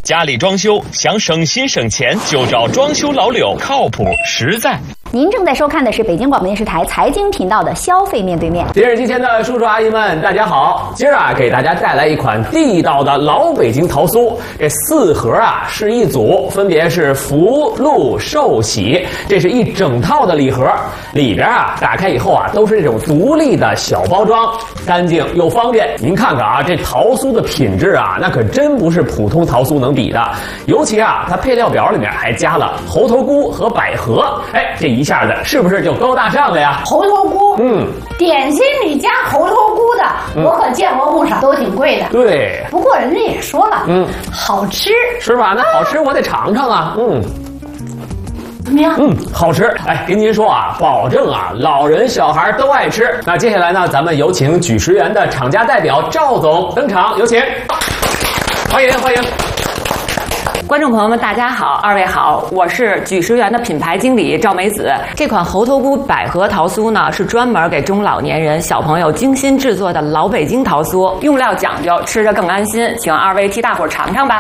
家里装修想省心省钱，就找装修老柳，靠谱实在。 您正在收看的是北京广播电视台财经频道的《消费面对面》。 电视机前的叔叔阿姨们，大家好！今儿给大家带来一款地道的老北京桃酥。这4盒是一组，分别是福禄寿喜，这是一整套的礼盒。里边打开以后都是这种独立的小包装，干净又方便。您看看这桃酥的品质那可真不是普通桃酥能比的。尤其它配料表里面还加了猴头菇和百合，这一下子是不是就高大上了呀？ 猴头菇，点心里加猴头菇的，我可见过不少，都挺贵的。 对， 不过人家也说了，好吃是吧？那好吃我得尝尝啊， 怎么样？ 好吃！跟您说保证老人小孩都爱吃。那接下来呢，咱们有请举10元的厂家代表赵总登场，有请，欢迎欢迎。 观众朋友们，大家好，2位好，我是举10元的品牌经理赵梅子。这款猴头菇百合桃酥呢，是专门给中老年人、小朋友精心制作的老北京桃酥，用料讲究，吃着更安心。请2位替大伙尝尝吧。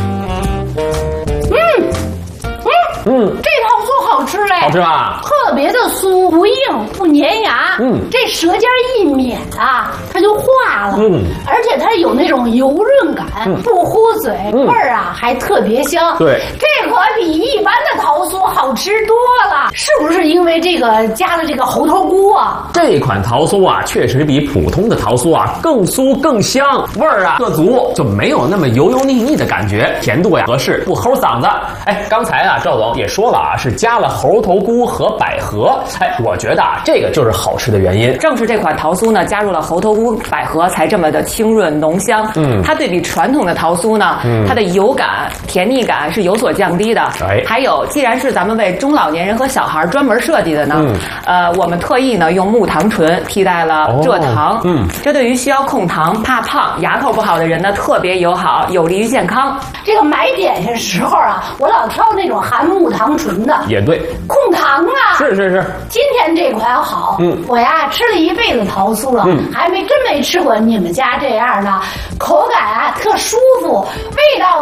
这桃酥好吃嘞， 好吃吧？ 特别的酥，不硬不粘牙，这舌尖一抿它就化了，而且它有那种油润感，不糊嘴，味儿还特别香。 对， 这可比一般的桃酥好吃多了，是不是因为这个加了这个猴头菇这款桃酥确实比普通的桃酥更酥更香，味儿特足，就没有那么油油腻腻的感觉，甜度合适，不齁嗓子。刚才赵总也说了是加了猴头菇和百合，我觉得这个就是好吃的原因。 正是这款桃酥呢，加入了猴头菇、百合，才这么的清润浓香。它对比传统的桃酥呢，它的油感、甜腻感是有所降低的。还有，既然是咱们为中老年人和小孩专门设计的呢，我们特意呢用木糖醇替代了蔗糖。这对于需要控糖、怕胖、牙口不好的人呢特别友好，有利于健康。 这个买点心时候我老挑那种含木糖醇的， 也对， 控糖是。 今天这款好，我吃了一辈子桃酥了，真没吃过你们家这样的，口感特舒服，味道